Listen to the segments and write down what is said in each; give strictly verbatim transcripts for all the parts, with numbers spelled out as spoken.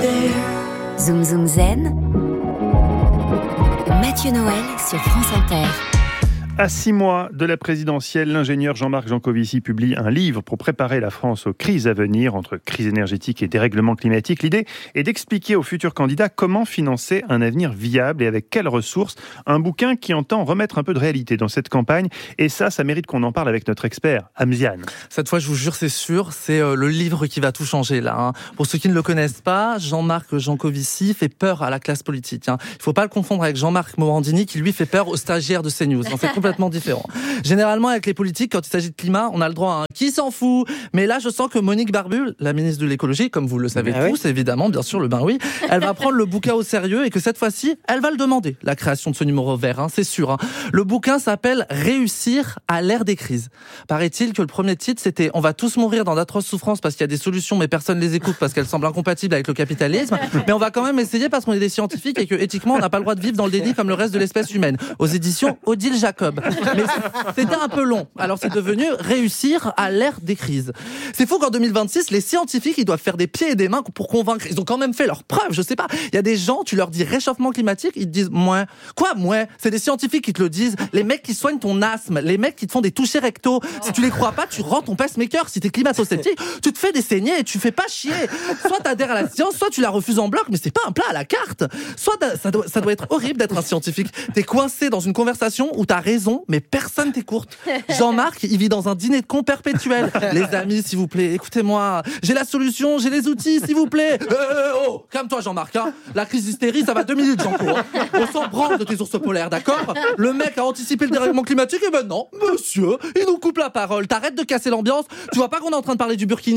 Zoom Zoom Zen, Mathieu Noël sur France Inter. À six mois de la présidentielle, l'ingénieur Jean-Marc Jancovici publie un livre pour préparer la France aux crises à venir, entre crise énergétique et dérèglement climatique. L'idée est d'expliquer aux futurs candidats comment financer un avenir viable et avec quelles ressources. Un bouquin qui entend remettre un peu de réalité dans cette campagne. Et ça, ça mérite qu'on en parle avec notre expert, Amziane. Cette fois, je vous jure, c'est sûr, c'est euh, le livre qui va tout changer là. Hein. Pour ceux qui ne le connaissent pas, Jean-Marc Jancovici fait peur à la classe politique. Hein. Il ne faut pas le confondre avec Jean-Marc Morandini qui lui fait peur aux stagiaires de CNews. Hein. C'est complètement différent. Généralement, avec les politiques, quand il s'agit de climat, on a le droit à un qui s'en fout. Mais là, je sens que Monique Barbul, la ministre de l'écologie, comme vous le savez ah tous, oui. évidemment, bien sûr, le ben oui, elle va prendre le bouquin au sérieux et que cette fois-ci, elle va le demander, la création de ce numéro vert, hein, c'est sûr. Hein. Le bouquin s'appelle « Réussir à l'ère des crises ». Paraît-il que le premier titre, c'était « On va tous mourir dans d'atroces souffrances parce qu'il y a des solutions, mais personne ne les écoute parce qu'elles semblent incompatibles avec le capitalisme. Mais on va quand même essayer parce qu'on est des scientifiques et que éthiquement, on n'a pas le droit de vivre dans le déni comme le reste de l'espèce humaine. » Aux éditions Odile Jacob. Mais c'était un peu long. Alors c'est devenu « Réussir à l'ère des crises ». C'est fou qu'en deux mille vingt-six, les scientifiques, ils doivent faire des pieds et des mains pour convaincre. Ils ont quand même fait leurs preuves, je sais pas. Il y a des gens, tu leur dis réchauffement climatique, ils te disent « Mouais ». Quoi, mouais ? C'est des scientifiques qui te le disent. Les mecs qui soignent ton asthme, les mecs qui te font des touchés rectaux. Si tu les crois pas, tu rends ton pacemaker. Si t'es climato-sceptique, tu te fais des saignées et tu fais pas chier. Soit t'adhères à la science, soit tu la refuses en bloc, mais c'est pas un plat à la carte. Soit ça doit, ça doit être horrible d'être un scientifique. T'es coincé dans une conversation où t'as raison, mais personne t'écoute. Jean-Marc, il vit dans un dîner de con perpétuel. Les amis, s'il vous plaît, écoutez-moi. J'ai la solution, j'ai les outils, s'il vous plaît. Euh, oh, calme-toi, Jean-Marc. Hein. La crise d'hystérie, ça va deux minutes, Jean-Claude. Hein. On s'en branle de tes ours polaires, d'accord ? Le mec a anticipé le dérèglement climatique, et ben non, monsieur, il nous coupe la parole. T'arrêtes de casser l'ambiance. Tu vois pas qu'on est en train de parler du Burkini ?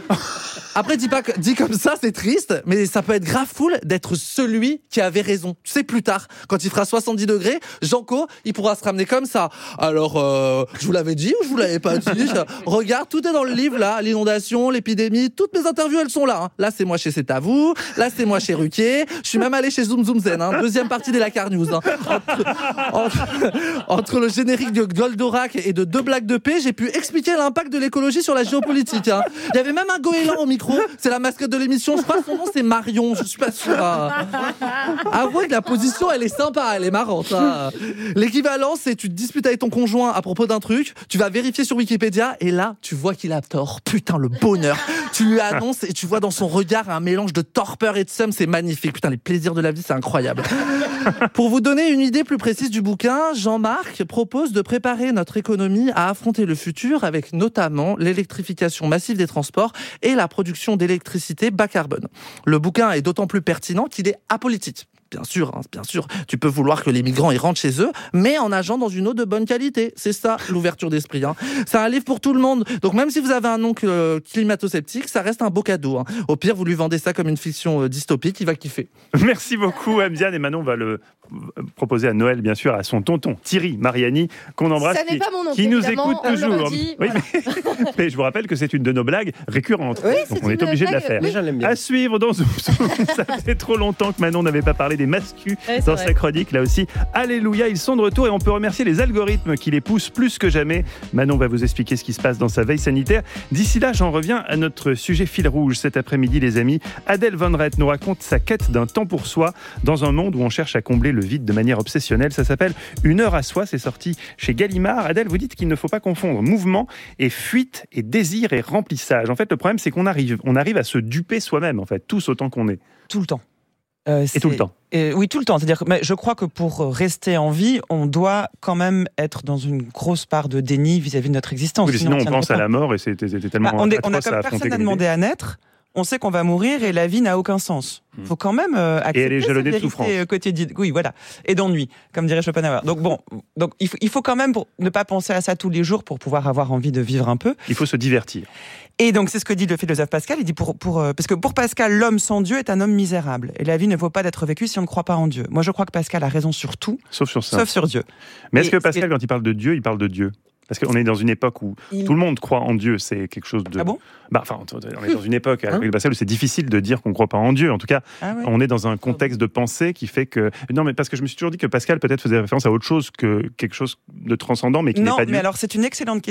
Après, dis pas, dis comme ça, c'est triste, mais ça peut être grave cool d'être celui qui avait raison. Tu sais, plus tard, quand il fera soixante-dix degrés, Janco, il pourra se ramener comme ça. Alors, euh, je vous l'avais dit ou je vous l'avais pas dit ? Regarde, tout est dans le livre, là. L'inondation, l'épidémie, toutes mes interviews, elles sont là. Hein. Là, c'est moi chez C'est à vous. Là, c'est moi chez Ruquier. Je suis même allé chez Zoom Zoom Zen. Hein. Deuxième partie des Lacar News. Hein. Entre, entre, entre le générique de Goldorak et de deux blagues de paix, j'ai pu expliquer l'impact de l'écologie sur la géopolitique. Hein. Il y avait même un goéland au micro. C'est la mascotte de l'émission. Je crois que son nom, c'est Marion. Je suis pas sûr. Hein. Avouez que la position, elle est sympa. Elle est marrante. Hein. L'équivalent, c'est tu te disputes avec ton conjoint à propos d'un truc, tu vas vérifier sur Wikipédia et là, tu vois qu'il a tort. Putain, le bonheur. Tu lui annonces et tu vois dans son regard un mélange de torpeur et de seum. C'est magnifique. Putain, les plaisirs de la vie, c'est incroyable. Pour vous donner une idée plus précise du bouquin, Jean-Marc propose de préparer notre économie à affronter le futur avec notamment l'électrification massive des transports et la production d'électricité bas carbone. Le bouquin est d'autant plus pertinent qu'il est apolitique. Bien sûr, hein, bien sûr, tu peux vouloir que les migrants ils rentrent chez eux, mais en nageant dans une eau de bonne qualité. C'est ça, l'ouverture d'esprit. Hein. C'est un livre pour tout le monde. Donc même si vous avez un oncle euh, climato-sceptique, ça reste un beau cadeau. Hein. Au pire, vous lui vendez ça comme une fiction euh, dystopique, il va kiffer. Merci beaucoup, Amziane. Et Manon va le proposer à Noël, bien sûr, à son tonton Thierry Mariani, qu'on embrasse, ça n'est qui, pas mon oncle, qui nous évidemment, écoute toujours. Dit, oui, voilà. mais, mais je vous rappelle que c'est une de nos blagues récurrentes. Oui, donc on est obligé de la faire. Oui, je l'aime bien. À suivre dans Zoom Zoom. Ça fait trop longtemps que Manon n'avait pas parlé des mascus ouais, dans vrai. sa chronique. Là aussi, alléluia, ils sont de retour et on peut remercier les algorithmes qui les poussent plus que jamais. Manon va vous expliquer ce qui se passe dans sa veille sanitaire. D'ici là, j'en reviens à notre sujet fil rouge cet après-midi, les amis. Adèle Van Rett nous raconte sa quête d'un temps pour soi dans un monde où on cherche à combler le vide de manière obsessionnelle. Ça s'appelle Une heure à soi, c'est sorti chez Gallimard. Adèle, vous dites qu'il ne faut pas confondre mouvement et fuite et désir et remplissage. En fait, le problème, c'est qu'on arrive, on arrive à se duper soi-même, en fait, tous autant qu'on est. Tout le temps. Euh, et tout le temps. Et, oui, tout le temps. C'est-à-dire que mais je crois que pour rester en vie, on doit quand même être dans une grosse part de déni vis-à-vis de notre existence. Oui, sinon, sinon on pense pas. à la mort et c'était, c'était tellement bah, on, est, on a atroce comme à affronter. Personne n'a demandé à naître. On sait qu'on va mourir et la vie n'a aucun sens. Il faut quand même euh, accepter et elle est jalonnée de souffrance quotidienne. Oui, voilà. Et d'ennui, comme dirait Schopenhauer. Donc bon, donc il faut, il faut quand même pour ne pas penser à ça tous les jours pour pouvoir avoir envie de vivre un peu. Il faut se divertir. Et donc c'est ce que dit le philosophe Pascal. Il dit pour pour euh, parce que pour Pascal, l'homme sans Dieu est un homme misérable et la vie ne vaut pas d'être vécue si on ne croit pas en Dieu. Moi, je crois que Pascal a raison sur tout, sauf sur ça, sauf sur Dieu. Mais est-ce et que Pascal, c'est... quand il parle de Dieu, il parle de Dieu? Parce qu'on est dans une époque où il... tout le monde croit en Dieu, c'est quelque chose de... Ah bon? Bah, enfin, on est dans une époque avec Pascal où c'est difficile de dire qu'on ne croit pas en Dieu. En tout cas, ah ouais. on est dans un contexte de pensée qui fait que... Non, mais parce que je me suis toujours dit que Pascal peut-être faisait référence à autre chose que quelque chose de transcendant, mais qui non, n'est pas Dieu. Non, mais alors c'est une excellente question,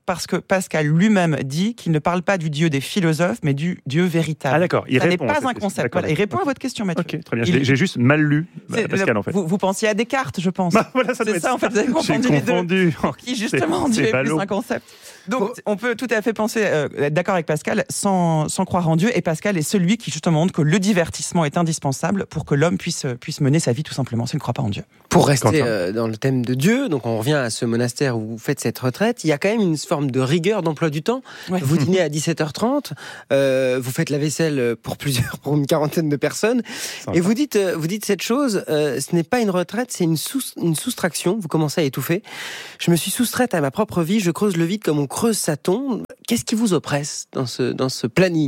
parce que Pascal lui-même dit qu'il ne parle pas du Dieu des philosophes, mais du Dieu véritable. Ah d'accord, il Ça répond. n'est pas un concept. Voilà, il répond à votre question, Mathieu. Ok, très bien. Il... J'ai juste mal lu bah, Pascal, en fait. Vous, vous pensiez à Descartes, je pense. Bah, voilà, ça c'est ça, en fait, vous avez confondu J'ai les deux. confondu. Pour qui, justement, Dieu est plus un concept. Donc, on peut tout à fait penser, euh, être d'accord avec Pascal, sans, sans croire en Dieu. Et Pascal est celui qui, justement, montre que le divertissement est indispensable pour que l'homme puisse, puisse mener sa vie, tout simplement, s'il ne croit pas en Dieu. Pour rester euh, dans le thème de Dieu, donc on revient à ce monastère où vous faites cette retraite, il y a quand même une forme de rigueur d'emploi du temps. Ouais. Vous dînez à dix-sept heures trente, euh, vous faites la vaisselle pour plusieurs, pour une quarantaine de personnes, Sympa. et vous dites, vous dites cette chose, euh, ce n'est pas une retraite, c'est une, sous, une soustraction. Vous commencez à étouffer. Je me suis soustraite à ma propre vie, je creuse le vide comme on creuse sa tombe. Qu'est-ce qui vous oppresse dans ce, dans ce planning ?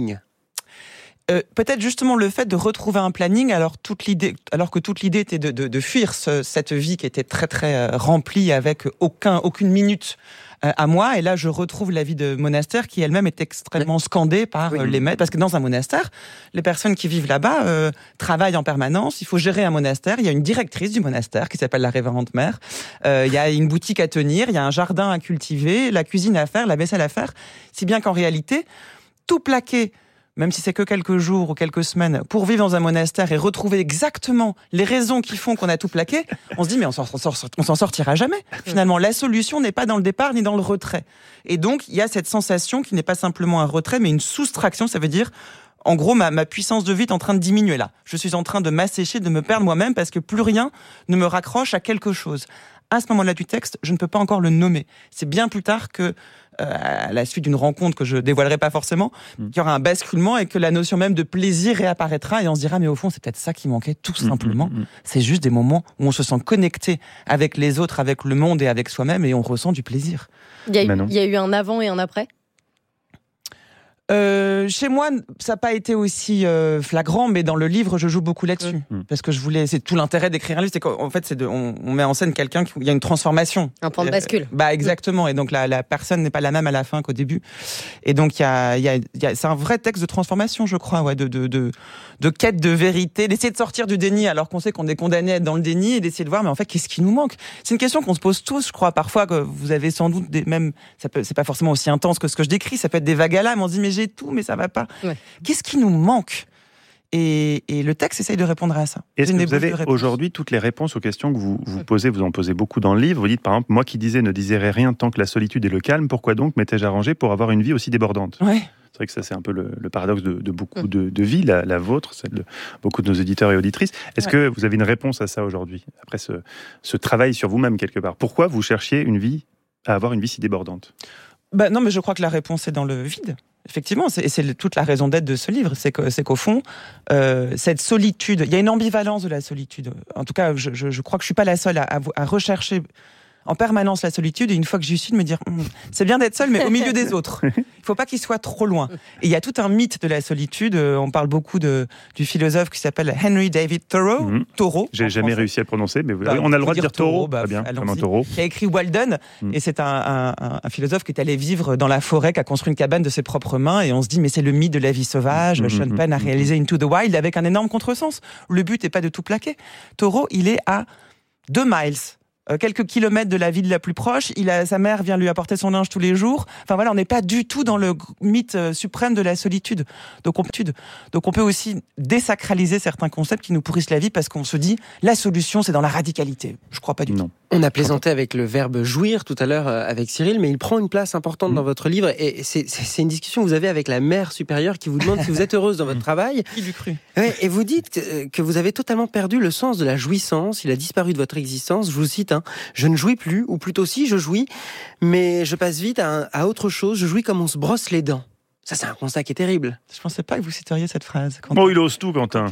Euh, peut-être justement le fait de retrouver un planning, alors, toute l'idée, alors que toute l'idée était de, de, de fuir ce, cette vie qui était très très euh, remplie avec aucun, aucune minute euh, à moi. Et là, je retrouve la vie de monastère qui elle-même est extrêmement scandée par oui. euh, les maîtres. Parce que dans un monastère, les personnes qui vivent là-bas euh, travaillent en permanence. Il faut gérer un monastère. Il y a une directrice du monastère qui s'appelle la révérende mère. Euh, il y a une boutique à tenir, il y a un jardin à cultiver, la cuisine à faire, la vaisselle à faire. Si bien qu'en réalité, tout plaqué, même si c'est que quelques jours ou quelques semaines, pour vivre dans un monastère et retrouver exactement les raisons qui font qu'on a tout plaqué, on se dit mais on s'en, on s'en sortira jamais. Finalement, la solution n'est pas dans le départ ni dans le retrait. Et donc, il y a cette sensation qui n'est pas simplement un retrait, mais une soustraction. Ça veut dire, en gros, ma, ma puissance de vie est en train de diminuer là. Je suis en train de m'assécher, de me perdre moi-même parce que plus rien ne me raccroche à quelque chose. À ce moment-là du texte, je ne peux pas encore le nommer. C'est bien plus tard que, euh, à la suite d'une rencontre que je dévoilerai pas forcément, mmh. qu'il y aura un basculement et que la notion même de plaisir réapparaîtra et on se dira mais au fond c'est peut-être ça qui manquait tout simplement. Mmh, mmh. C'est juste des moments où on se sent connecté avec les autres, avec le monde et avec soi-même et on ressent du plaisir. Il y a, eu, il y a eu un avant et un après ? Euh, chez moi, ça n'a pas été aussi euh, flagrant, mais dans le livre, je joue beaucoup là-dessus. Mmh. Parce que je voulais, c'est tout l'intérêt d'écrire un livre, c'est qu'en fait, c'est de, on, on met en scène quelqu'un qui, il y a une transformation. Un point de bascule. Euh, bah, exactement. Et donc, la, la personne n'est pas la même à la fin qu'au début. Et donc, il y a, il y a, il y a, c'est un vrai texte de transformation, je crois, ouais, de, de, de, de quête de vérité, d'essayer de sortir du déni alors qu'on sait qu'on est condamné à être dans le déni et d'essayer de voir, mais en fait, qu'est-ce qui nous manque? C'est une question qu'on se pose tous, je crois, parfois, que vous avez sans doute des mêmes, ça peut, c'est pas forcément aussi intense que ce que je décris, ça peut être des vagues à l'âme, on se dit, mais j'ai tout, mais ça va pas. Ouais. Qu'est-ce qui nous manque? Et, et le texte essaye de répondre à ça. Est-ce que vous avez aujourd'hui toutes les réponses aux questions que vous, vous posez? Vous en posez beaucoup dans le livre. Vous dites par exemple, moi qui disais ne désirais rien tant que la solitude et le calme, pourquoi donc m'étais-je arrangé pour avoir une vie aussi débordante? Ouais. C'est vrai que ça c'est un peu le, le paradoxe de, de beaucoup de, de vies, la, la vôtre, celle de beaucoup de nos éditeurs et auditrices. Est-ce ouais. que vous avez une réponse à ça aujourd'hui, après ce, ce travail sur vous-même quelque part? Pourquoi vous cherchiez une vie, à avoir une vie si débordante? Bah non, mais je crois que la réponse est dans le vide. Effectivement, c'est, et c'est toute la raison d'être de ce livre, c'est, que, c'est qu'au fond, euh, cette solitude, il y a une ambivalence de la solitude. En tout cas, je, je, je crois que je suis pas la seule à, à, à rechercher en permanence la solitude, et une fois que j'y suis, de me dire hm, c'est bien d'être seul, mais au milieu des autres. Il faut pas qu'il soit trop loin. Et il y a tout un mythe de la solitude. On parle beaucoup de, du philosophe qui s'appelle Henry David Thoreau. Mm-hmm. Thoreau. J'ai jamais français. réussi à le prononcer, mais vous, bah, on a le droit de dire Thoreau. Bah, bien, comme un taureau. Qui a écrit Walden, mm. et c'est un, un, un philosophe qui est allé vivre dans la forêt, qui a construit une cabane de ses propres mains, et on se dit mais c'est le mythe de la vie sauvage. Mm-hmm. Sean Penn a réalisé Into the Wild avec un énorme contresens. Le but n'est pas de tout plaquer. Thoreau, il est à deux miles. Euh, quelques kilomètres de la ville la plus proche, il a, sa mère vient lui apporter son linge tous les jours. Enfin voilà, on n'est pas du tout dans le mythe euh, suprême de la solitude. Donc on, donc on peut aussi désacraliser certains concepts qui nous pourrissent la vie parce qu'on se dit la solution c'est dans la radicalité. Je crois pas du non. tout. On a plaisanté avec le verbe jouir tout à l'heure avec Cyril, mais il prend une place importante mmh. dans votre livre et c'est, c'est, c'est une discussion que vous avez avec la mère supérieure qui vous demande si vous êtes heureuse dans votre travail. Qui l'eût cru? Ouais, et vous dites que, que vous avez totalement perdu le sens de la jouissance, il a disparu de votre existence. Je vous cite, hein, je ne jouis plus, ou plutôt si, je jouis, mais je passe vite à, à autre chose, je jouis comme on se brosse les dents. Ça, c'est un constat qui est terrible. Je ne pensais pas que vous citeriez cette phrase. Quentin. Oh, il ose tout, Quentin.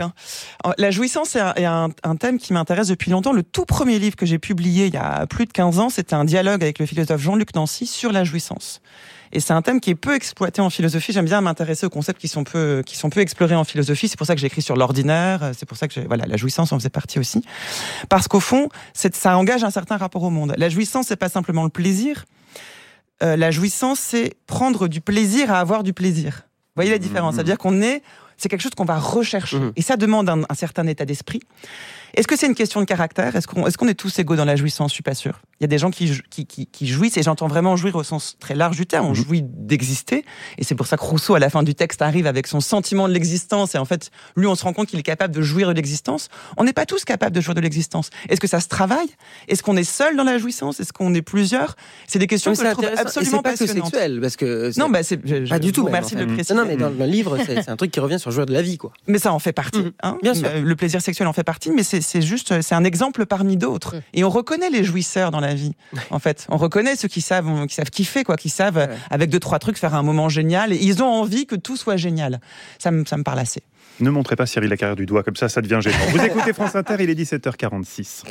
La jouissance est un, est un, un thème qui m'intéresse depuis longtemps. Le tout premier livre que j'ai publié il y a plus de quinze ans, c'était un dialogue avec le philosophe Jean-Luc Nancy sur la jouissance. Et c'est un thème qui est peu exploité en philosophie. J'aime bien m'intéresser aux concepts qui sont peu, qui sont peu explorés en philosophie. C'est pour ça que j'écris sur l'ordinaire. C'est pour ça que j'ai, voilà, la jouissance en faisait partie aussi. Parce qu'au fond, c'est, ça engage un certain rapport au monde. La jouissance, c'est pas simplement le plaisir. Euh, la jouissance, c'est prendre du plaisir à avoir du plaisir. Vous voyez la différence? C'est-à-dire qu'on est, c'est quelque chose qu'on va rechercher. Mmh. Et ça demande un, un certain état d'esprit. Est-ce que c'est une question de caractère ? Est-ce qu'on, est-ce qu'on est tous égaux dans la jouissance ? Je suis pas sûr. Il y a des gens qui, qui, qui, qui jouissent, et j'entends vraiment jouir au sens très large du terme. On jouit d'exister, et c'est pour ça que Rousseau, à la fin du texte, arrive avec son sentiment de l'existence, et en fait, lui, on se rend compte qu'il est capable de jouir de l'existence. On n'est pas tous capables de jouir de l'existence. Est-ce que ça se travaille ? Est-ce qu'on est seul dans la jouissance ? Est-ce qu'on est plusieurs ? C'est des questions mais que je trouve absolument et c'est pas passionnantes. Que sexuel, parce que non, bah c'est je, pas du tout. Même, merci en fait. de le préciser. Non, mais dans le livre, c'est, c'est un truc qui revient sur jouir de la vie, quoi. Mais ça en fait partie. Mmh. Hein. Bien sûr. Le plaisir sexuel en fait partie, mais c'est, c'est juste, c'est un exemple parmi d'autres. Mmh. Et on reconnaît les jouisseurs dans la vie. En fait, on reconnaît ceux qui savent, qui savent kiffer, quoi, qui savent ouais. avec deux trois trucs faire un moment génial. Et ils ont envie que tout soit génial. Ça me, ça me parle assez. Ne montrez pas Cyril Lacarrière du doigt, comme ça, ça devient gênant. Vous écoutez France Inter, il est dix-sept heures quarante-six.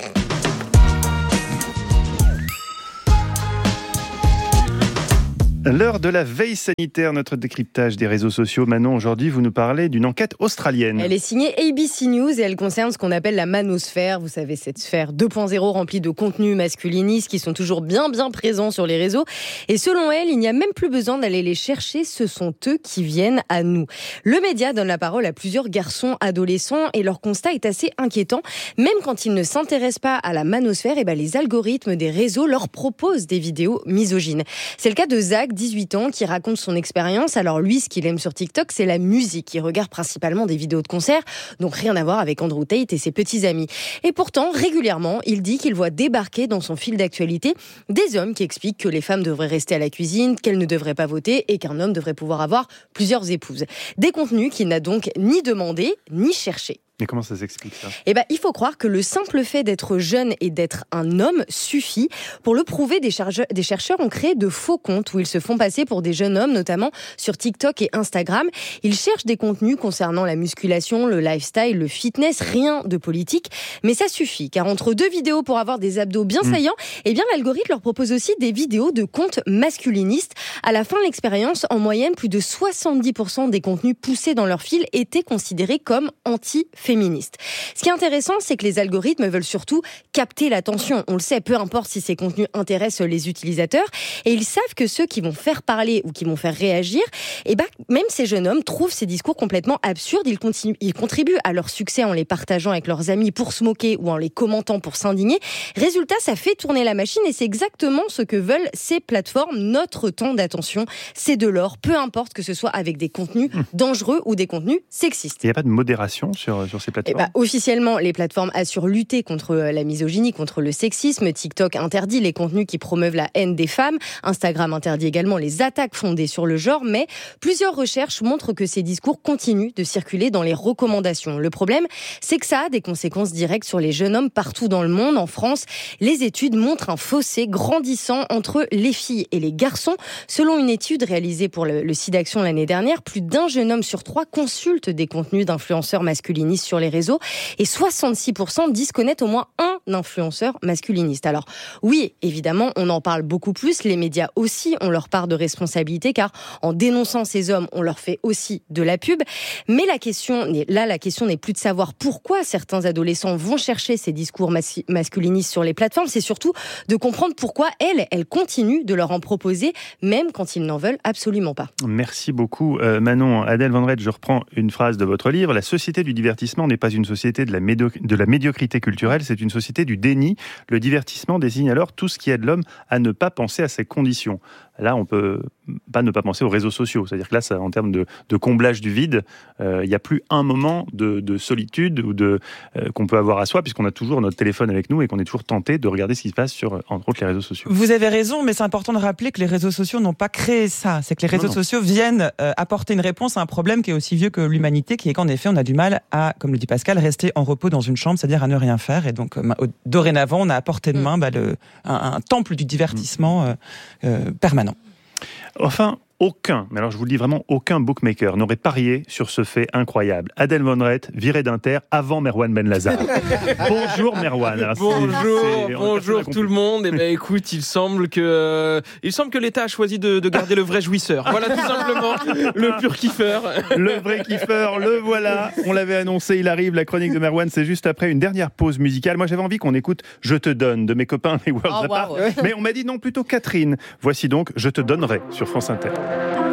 L'heure de la veille sanitaire, notre décryptage des réseaux sociaux. Manon, aujourd'hui, vous nous parlez d'une enquête australienne. Elle est signée A B C News et elle concerne ce qu'on appelle la manosphère. Vous savez, cette sphère deux point zéro remplie de contenus masculinistes qui sont toujours bien, bien présents sur les réseaux. Et selon elle, il n'y a même plus besoin d'aller les chercher. Ce sont eux qui viennent à nous. Le média donne la parole à plusieurs garçons adolescents et leur constat est assez inquiétant. Même quand ils ne s'intéressent pas à la manosphère, et ben les algorithmes des réseaux leur proposent des vidéos misogynes. C'est le cas de Zach, dix-huit ans, qui raconte son expérience. Alors lui, ce qu'il aime sur TikTok, c'est la musique. Il regarde principalement des vidéos de concerts, donc rien à voir avec Andrew Tate et ses petits amis. Et pourtant, régulièrement, il dit qu'il voit débarquer dans son fil d'actualité des hommes qui expliquent que les femmes devraient rester à la cuisine, qu'elles ne devraient pas voter et qu'un homme devrait pouvoir avoir plusieurs épouses. Des contenus qu'il n'a donc ni demandé, ni cherché. Mais comment ça s'explique, ça ? Eh ben, il faut croire que le simple fait d'être jeune et d'être un homme suffit. Pour le prouver, des, charge- des chercheurs ont créé de faux comptes où ils se font passer pour des jeunes hommes, notamment sur TikTok et Instagram. Ils cherchent des contenus concernant la musculation, le lifestyle, le fitness, rien de politique. Mais ça suffit, car entre deux vidéos pour avoir des abdos bien mmh. saillants, eh bien, l'algorithme leur propose aussi des vidéos de comptes masculinistes. À la fin de l'expérience, en moyenne, plus de soixante-dix pour cent des contenus poussés dans leur fil étaient considérés comme anti-féministes. Féministe. Ce qui est intéressant, c'est que les algorithmes veulent surtout capter l'attention. On le sait, peu importe si ces contenus intéressent les utilisateurs. Et ils savent que ceux qui vont faire parler ou qui vont faire réagir, eh ben, même ces jeunes hommes trouvent ces discours complètement absurdes. Ils, continuent, ils contribuent à leur succès en les partageant avec leurs amis pour se moquer ou en les commentant pour s'indigner. Résultat, ça fait tourner la machine et c'est exactement ce que veulent ces plateformes. Notre temps d'attention, c'est de l'or, peu importe que ce soit avec des contenus dangereux ou des contenus sexistes. Il n'y a pas de modération sur, sur ces plateformes ? Eh ben, officiellement, les plateformes assurent lutter contre la misogynie, contre le sexisme. TikTok interdit les contenus qui promeuvent la haine des femmes. Instagram interdit également les attaques fondées sur le genre. Mais plusieurs recherches montrent que ces discours continuent de circuler dans les recommandations. Le problème, c'est que ça a des conséquences directes sur les jeunes hommes partout dans le monde. En France, les études montrent un fossé grandissant entre les filles et les garçons. Selon une étude réalisée pour le, le SIDAction l'année dernière, plus d'un jeune homme sur trois consulte des contenus d'influenceurs masculinistes sur les réseaux et soixante-six pour cent disent connaître au moins un influenceur masculiniste. Alors oui, évidemment, on en parle beaucoup plus. Les médias aussi ont leur part de responsabilité car en dénonçant ces hommes, on leur fait aussi de la pub. Mais la question, là, la question n'est plus de savoir pourquoi certains adolescents vont chercher ces discours mas- masculinistes sur les plateformes. C'est surtout de comprendre pourquoi elles, elles continuent de leur en proposer, même quand ils n'en veulent absolument pas. Merci beaucoup, euh, Manon. Adèle Van Rett, je reprends une phrase de votre livre. La société du divertissement n'est pas une société de la, médio- de la médiocrité culturelle, c'est une société du déni. Le divertissement désigne alors tout ce qui aide l'homme à ne pas penser à ses conditions. Là, on peut pas ne pas penser aux réseaux sociaux. C'est-à-dire que là, ça, en termes de, de comblage du vide, il euh, n'y a plus un moment de, de solitude ou de, euh, qu'on peut avoir à soi, puisqu'on a toujours notre téléphone avec nous et qu'on est toujours tenté de regarder ce qui se passe sur, entre autres, les réseaux sociaux. Vous avez raison, mais c'est important de rappeler que les réseaux sociaux n'ont pas créé ça. C'est que les réseaux non, non. sociaux viennent euh, apporter une réponse à un problème qui est aussi vieux que l'humanité, qui est qu'en effet, on a du mal à, comme le dit Pascal, rester en repos dans une chambre, c'est-à-dire à ne rien faire. Et donc, euh, dorénavant, on a à portée de main bah, le, un, un temple du divertissement euh, euh, permanent. Enfin, aucun, mais alors je vous le dis vraiment, aucun bookmaker n'aurait parié sur ce fait incroyable. Adèle Van Rett, virée d'Inter avant Merwan Ben Lazar. Bonjour Merwan. Alors, bonjour, c'est, c'est, bonjour tout le monde. Et ben écoute, il semble que euh, il semble que l'État a choisi de, de garder le vrai jouisseur. Voilà tout simplement le pur kiffeur. Le vrai kiffeur, le voilà. On l'avait annoncé, il arrive. La chronique de Merwan, c'est juste après une dernière pause musicale. Moi, j'avais envie qu'on écoute Je te donne de mes copains les Worlds oh, Apart, wow. mais on m'a dit non, plutôt Catherine. Voici donc Je te donnerai sur France Inter.